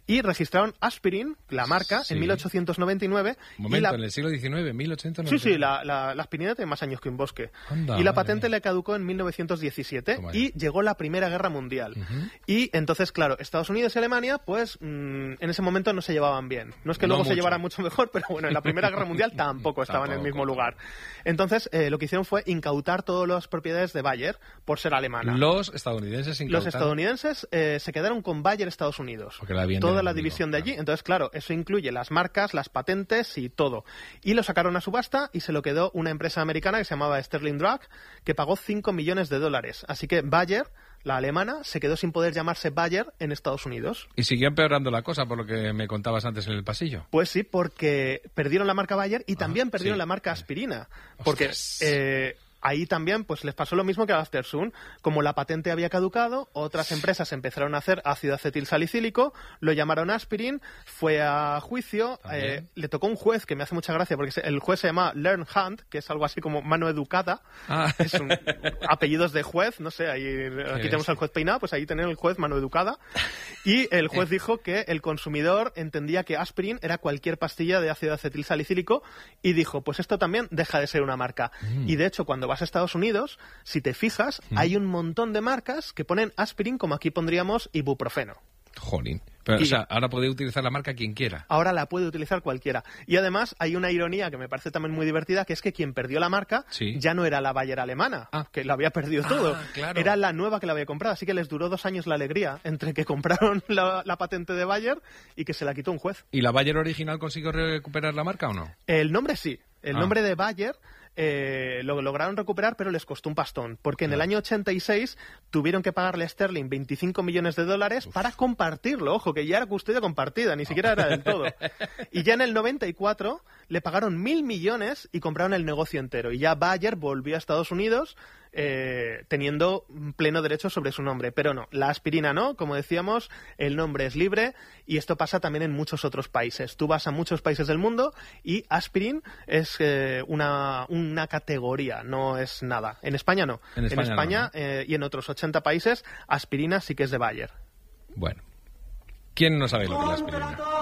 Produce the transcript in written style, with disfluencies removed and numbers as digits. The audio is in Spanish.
y registraron Aspirin, la marca, en 1899. Momento, en el siglo XIX, 1899. Sí, la aspirina tiene más años que un bosque. Anda, y la patente le caducó en 1917 y llegó la Primera Guerra Mundial. Y entonces, claro, Estados Unidos y Alemania, pues en ese momento no se llevaban bien. No es que luego se llevaran mucho mejor, pero bueno, en la Primera Guerra Mundial tampoco estaban en el mismo lugar. Entonces, lo que hicieron fue incautar todas las propiedades de Bayer por ser alemana. Los estadounidenses incautaron. Los estadounidenses se quedaron con Bayer Estados Unidos. Toda la división de allí. Entonces, claro, eso incluye las marcas, las patentes y todo. Y lo sacaron a subasta y se lo quedó una empresa americana que se llamaba Sterling Drug, que pagó $5 millones. Así que Bayer, la alemana, se quedó sin poder llamarse Bayer en Estados Unidos. Y siguió empeorando la cosa, por lo que me contabas antes en el pasillo. Pues sí, porque perdieron la marca Bayer y también perdieron la marca aspirina. Porque ahí también pues les pasó lo mismo que a Aftersun. Como la patente había caducado, otras empresas empezaron a hacer ácido acetil salicílico, lo llamaron Aspirin, fue a juicio, le tocó un juez que me hace mucha gracia porque el juez se llama Learn Hand, que es algo así como mano educada. Es apellidos de juez, no sé, aquí tenemos al juez peinado, pues ahí tenemos el juez mano educada. Y el juez dijo que el consumidor entendía que Aspirin era cualquier pastilla de ácido acetil salicílico y dijo, pues esto también deja de ser una marca. Y de hecho, cuando vas a Estados Unidos, si te fijas, hay un montón de marcas que ponen Aspirin, como aquí pondríamos ibuprofeno. Jolín. Pero, o sea, ahora puede utilizar la marca quien quiera. Ahora la puede utilizar cualquiera. Y además hay una ironía que me parece también muy divertida, que es que quien perdió la marca ya no era la Bayer alemana, que la había perdido todo. Claro. Era la nueva que la había comprado. Así que les duró 2 años la alegría entre que compraron la patente de Bayer y que se la quitó un juez. ¿Y la Bayer original consiguió recuperar la marca o no? El nombre sí. El nombre de Bayer lo lograron recuperar, pero les costó un pastón, porque en el año 86 tuvieron que pagarle a Sterling $25 millones para compartirlo. Ojo, que ya era custodia compartida, ni siquiera era del todo. Y ya en el 94 le pagaron 1.000 millones y compraron el negocio entero. Y ya Bayer volvió a Estados Unidos teniendo pleno derecho sobre su nombre. Pero no, la aspirina no, como decíamos, el nombre es libre y esto pasa también en muchos otros países. Tú vas a muchos países del mundo y aspirin es una categoría, no es nada. En España no. En España no. Y en otros 80 países, aspirina sí que es de Bayer. Bueno, ¿quién no sabe lo que es la aspirina?